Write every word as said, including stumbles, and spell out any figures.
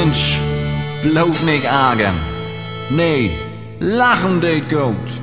Mensch, bloß nicht ärgern. Nee, lachen geht gut.